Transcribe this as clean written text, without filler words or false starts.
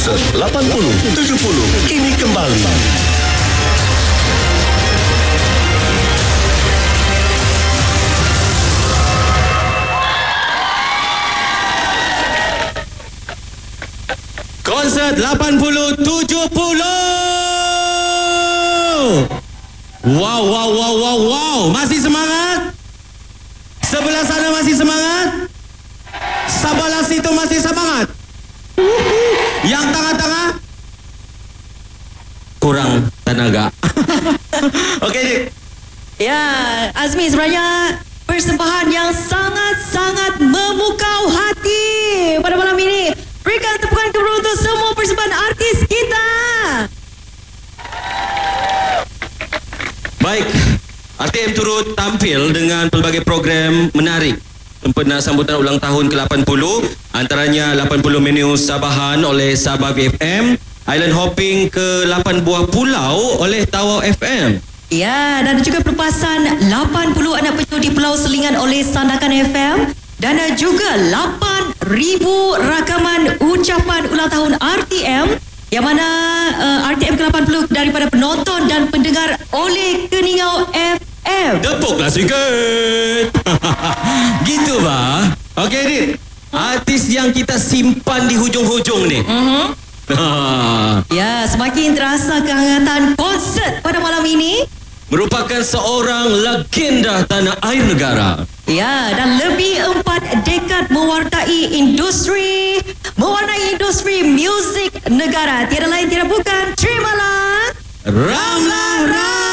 Konsert 80-70 kini kembali. Konsert 80-70. Wow. Masih semangat? Sebelah sana masih semangat? Sebelah situ masih semangat? Yang tengah-tengah? Kurang tenaga. Okey, Dik. Ya, Azmi, sebenarnya persembahan yang sangat-sangat memukau hati pada malam ini. Berikan tepukan kepada untuk semua persembahan artis kita. Baik, RTM turut tampil dengan pelbagai program menarik sempena sambutan ulang tahun ke-80, antaranya 80 menu Sabahan oleh Sabah BFM, Island Hopping ke 8 buah pulau oleh Tawau FM. Ya, dan juga pelepasan 80 anak penyu di Pulau Selingan oleh Sandakan FM, dan juga 8,000 rakaman ucapan ulang tahun RTM, yang mana RTM ke-80 daripada penonton dan pendengar oleh Keningau FM. Tepuklah sikit. Gitu bah. Okey, Dit. Artis yang kita simpan di hujung-hujung ni. Ya, semakin terasa kehangatan konsert pada malam ini. Merupakan seorang legenda tanah air negara. Ya, dan lebih 4 dekad mewarnai industri muzik negara. Tiada lain tiada bukan, terimalah Ramlan Ram.